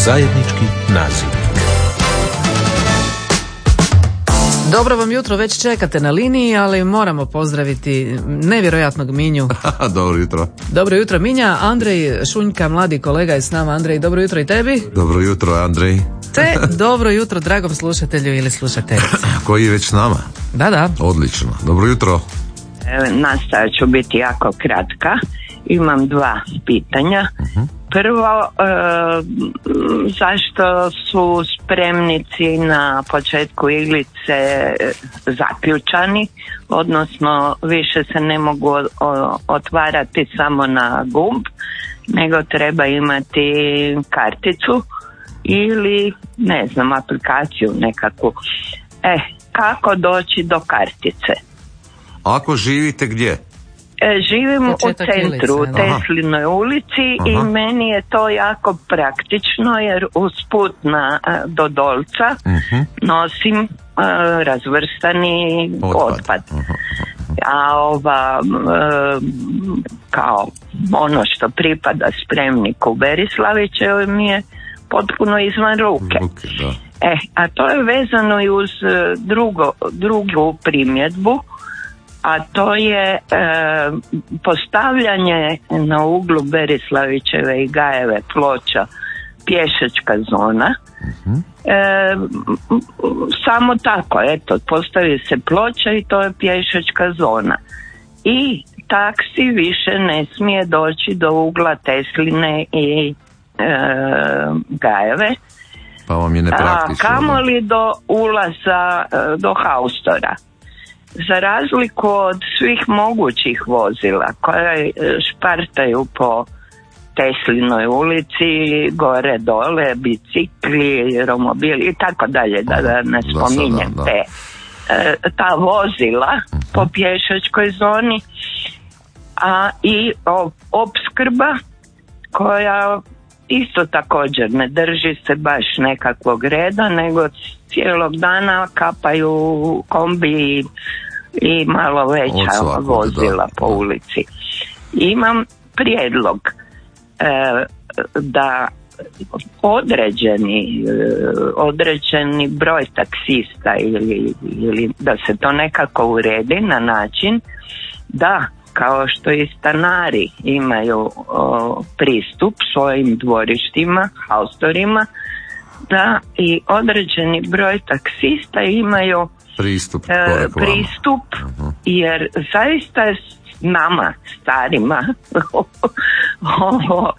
Zajednički nazivnik. Dobro vam jutro, već čekate na liniji, ali moramo pozdraviti nevjerojatnog Minju. Dobro jutro. Dobro jutro Minja, Andrej Šunjka, mladi kolega je s nama. Andrej, dobro jutro i tebi. Dobro jutro Andrej. Te dobro jutro dragom slušatelju ili slušateljici. Koji je već s nama? Da. Odlično, dobro jutro. Nastavit ću biti jako kratka. Imam dva pitanja. Prvo, zašto su spremnici na početku iglice zaključani, odnosno više se ne mogu otvarati samo na gumb, nego treba imati karticu ili ne znam, aplikaciju nekakvu. Kako doći do kartice? Ako živite gdje? Živim Početak u centru, ulice, u Teslinoj ulici. I meni je to jako praktično jer usput do Dolca nosim razvrstani otpad. A kao ono što pripada spremniku Berislavićevoj mi je potpuno izvan ruke. A to je vezano i uz drugu primjedbu, a to je postavljanje na uglu Berislavićeve i Gajeve ploča pješačka zona. Samo tako, postavi se ploča i to je pješačka zona. I taksi više ne smije doći do ugla Tesline i Gajeve. Pa vam je nepraktično. Kamoli do ulaza do haustora. Za razliku od svih mogućih vozila koje špartaju po Teslinoj ulici, gore dole, bicikli, romobili i tako dalje, da ne spominjem ta vozila po pješačkoj zoni, a i opskrba koja isto također ne drži se baš nekakvog reda, nego cijelog dana kapaju kombi i malo veća vozila po ulici. Imam prijedlog da određeni broj taksista ili da se to nekako uredi na način da, kao što i stanari imaju pristup svojim dvorištima, haustorima, da i određeni broj taksista imaju pristup jer zaista je nama starima ovo